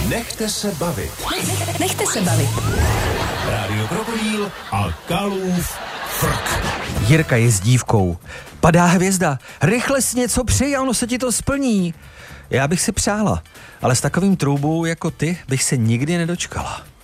Nechte se bavit. Nechte se bavit. Rádio Krokodýl a Kalův frk. Jirka je s dívkou. Padá hvězda. Rychle si něco přij a ono se ti to splní. Já bych si přála, ale s takovým troubou jako ty bych se nikdy nedočkala.